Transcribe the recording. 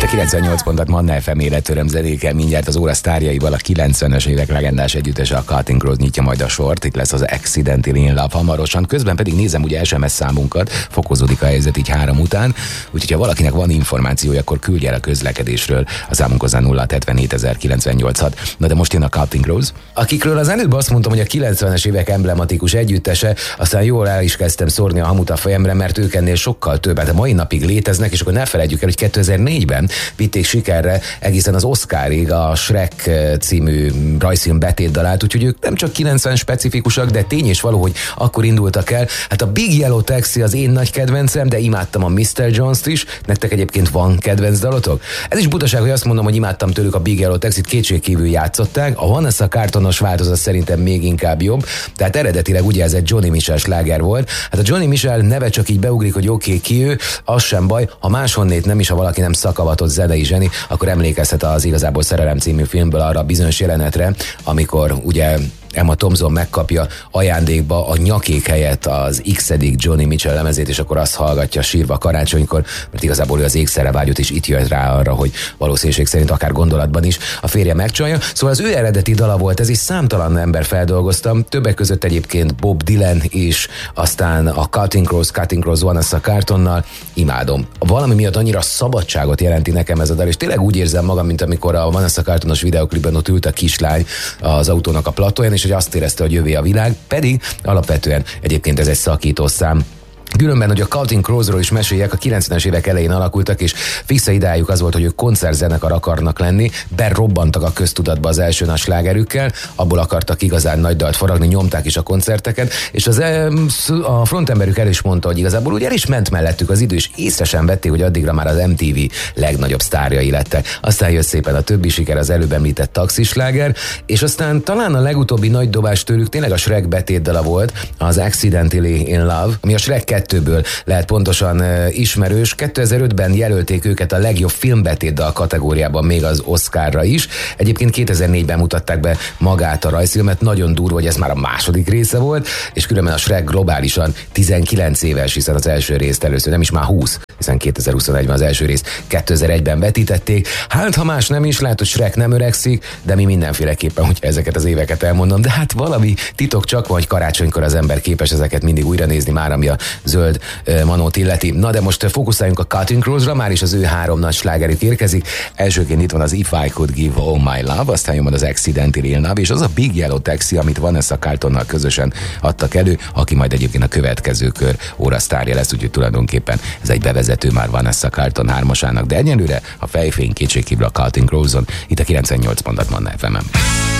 a 98 pontot Manna FM életöröm zenékkel, mindjárt az óra sztárjaival a 90-es évek legendás együttese a Counting Crows nyitja majd a sort. Itt lesz az Accidentally in Love hamarosan. Közben pedig nézem ugye SMS számunkat, fokozódik a helyzet így 3 után. Úgyhogy ha valakinek van információja, akkor küldje el a közlekedésről a számunkhoz a 0-97-098-6. Na de most jön a Counting Crows, akikről az előbb azt mondtam, hogy a 90-es évek emblematikus együttese, aztán jól el is kezdtem szórni a hamut a fejemre, mert ők ennél sokkal többet a mai napig léteznek, és akkor ne felejtjük el, hogy 2004-ben vitték sikerre egészen az Oscarig a Shrek című rajzfilm betétdalát, úgyhogy ők nem csak 90 specifikusak, de tény és való, hogy akkor indultak el. Hát a Big Yellow Taxi az én nagy kedvencem, de imádtam a Mr. Jones-t is. Nektek egyébként van kedvenc dalotok? Ez is butaság, hogy azt mondom, hogy imádtam tőlük a Big Yellow Taxit, kétségkívül játszották. A Vanessa Carltonos változat szerintem még inkább jobb, tehát eredetileg ugye ez egy Johnny Mitchell sláger volt. Hát a Johnny Mitchell neve csak így beugrik, hogy oké, ki ő, az sem baj, ha máshonnét nem is, ha valaki nem szakavatott zenei zseni, akkor emlékezhet az Igazából Szerelem című filmből arra a bizonyos jelenetre, amikor ugye Emma Thompson megkapja ajándékba a nyakék helyett az x-edik Johnny Mitchell lemezét, és akkor azt hallgatja sírva karácsonykor, mert igazából ő az ékszerre vágyott, és itt jött rá arra, hogy valószínűség szerint akár gondolatban is a férje megcsalja. Szóval az ő eredeti dala volt ez, és számtalan ember feldolgoztam, többek között egyébként Bob Dylan is, aztán a Counting Crows Vanessa Carltonnal. Imádom. Valami miatt annyira szabadságot jelenti nekem ez a dal, és tényleg úgy érzem magam, mint amikor a Vanessa Carltonos videoklipben ott ült a kislány az autónak a platóján, és hogy azt érezte, hogy jövő a világ, pedig alapvetően egyébként ez egy szakító szám. Különben, hogy a Counting Crowsról is meséljek, a 90-es évek elején alakultak, és fixa idájuk az volt, hogy ők koncertzenekar akarnak lenni, berobbantak a köztudatba az első nagy slágerükkel, abból akartak igazán nagy dalt faragni, nyomták is a koncerteket, és a frontemberük el is mondta, hogy igazából úgy el is ment mellettük az idő, és észre sem vették, hogy addigra már az MTV legnagyobb sztárjai lettek. Aztán jött szépen a többi siker, az előbb említett taxisláger, és aztán talán a legutóbbi nagy dobás tőlük tényleg a Shrek betétdala volt, az Accidentally in Love, ami a Shrek 2-ből lehet pontosan ismerős. 2005-ben jelölték őket a legjobb filmbetétdal kategóriában még az Oscarra is. Egyébként 2004-ben mutatták be magát a rajzfilmet, nagyon durva, hogy ez már a második része volt, és különben a Shrek globálisan 19 éves, hiszen az első részt először, nem is már 20, hiszen 2021-ben az első részt 2001-ben vetítették. Hát ha más nem is, lehet, hogy Shrek nem öregszik, de mi mindenféleképpen, hogyha ezeket az éveket elmondom, de hát valami titok csak van, hogy karácsonykor az ember képes ezeket mindig újra nézni, már ami a zöld manót illeti. Na de most fókuszáljunk a Counting Crowsra, már is az ő 3 nagy slágerük érkezik. Elsőként itt van az If I Could Give All My Love, aztán jön az Accidentally in Love, és az a Big Yellow Taxi, amit Vanessa Carltonnal közösen adtak elő, aki majd egyébként a következő kör órasztárja lesz, úgyhogy tulajdonképpen ez egy bevezető már Vanessa Carlton 3-asának, de egyelőre a fejfény kétségkívül a Counting Crowson, itt a 98 pontot Manna FM-en.